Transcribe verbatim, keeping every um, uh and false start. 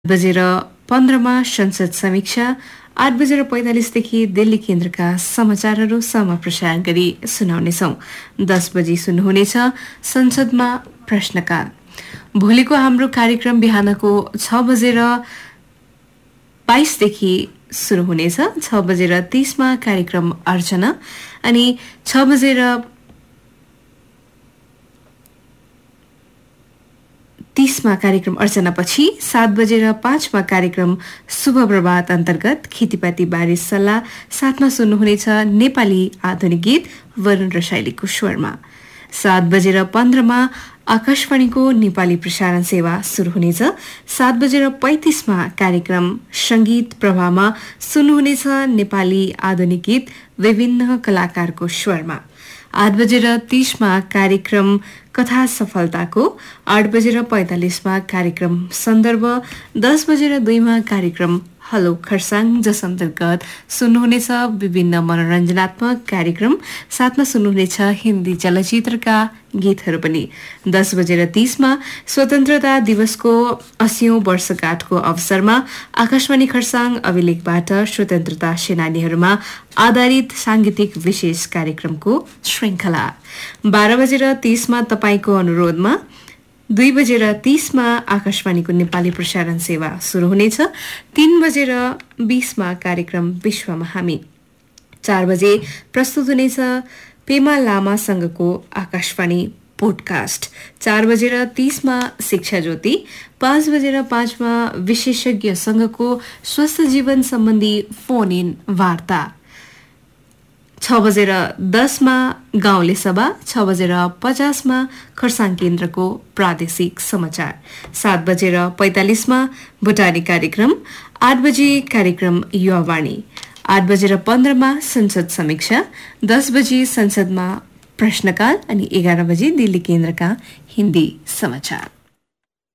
बजेर पन्ध्रमा संसद समीक्षा, आठ बजेर पैंतालिसदेखि दिल्ली केन्द्रका समाचारहरू सम प्रसारण गरी सुनाउनेछौं। दस बजी सुन्नुहुनेछ संसदमा प्रश्नकाल। भोलिको हाम्रो कार्यक्रम बिहानको छ बजेर बाइसदेखि सुरु हुनेछ। छ बजेर तीसमा कार्यक्रम अर्चना अनि छ बजेर तीसमा कार्यक्रम अर्चनापछि सात बजेर पाँचमा कार्यक्रम शुभ प्रभात अन्तर्गत खेतीपाती बारे सल्लाह, साथमा सुन्नुहुनेछ नेपाली आधुनिक गीत वरुण रसाइलीको स्वरमा। सात बजेर पन्ध्रमा आकाशवाणीको नेपाली प्रसारण सेवा सुरु हुनेछ। सात बजेर पैंतिसमा कार्यक्रम संगीत प्रभावमा सुन्नुहुनेछ नेपाली आधुनिक गीत विभिन्न कलाकारको स्वरमा। आठ बजेर तीसमा कार्यक्रम कथा सफलताको, आठ बजेर पैंतालिसमा कार्यक्रम सन्दर्भ, दस बजेर दुईमा कार्यक्रम हलो खरसाङ जस अन्तर्गत सुन्नुहुनेछ विभिन्न मनोरञ्जनात्मक कार्यक्रम, साथमा सुन्नुहुनेछ हिन्दी चलचित्रका गीतहरू पनि। दस बजेर तीसमा स्वतन्त्रता दिवसको अस्सीऔं वर्षगाँठको अवसरमा आकाशवाणी खरसाङ अभिलेखबाट स्वतन्त्रता सेनानीहरूमा आधारित सांगीतिक विशेष कार्यक्रमको श्रृङ्खला। बाह्र बजेर तीसमा तपाईँको अनुरोधमा, दुई बजेर तीसमा आकाशवाणीको नेपाली प्रसारण सेवा सुरु हुनेछ। तीन बजेर बीसमा कार्यक्रम विश्वमा हामी। चार बजे प्रस्तुत हुनेछ पेमा लामासँगको आकाशवाणी पोडकास्ट। चार बजेर तीसमा शिक्षा ज्योति, पाँच बजेर पाँचमा विशेषज्ञसँगको स्वस्थ जीवन सम्बन्धी फोन इन वार्ता। छ बजेर दसमा गाउँले सभा, छ बजेर पचासमा खरसाङ केन्द्रको प्रादेशिक समाचार। सात बजेर पैंतालिसमा भुटानी कार्यक्रम, आठ बजे कार्यक्रम युवावाणी, आठ बजेर पन्ध्रमा संसद समीक्षा, दस बजे संसदमा प्रश्नकाल अनि एघार बजे दिल्ली केन्द्रका हिन्दी समाचार।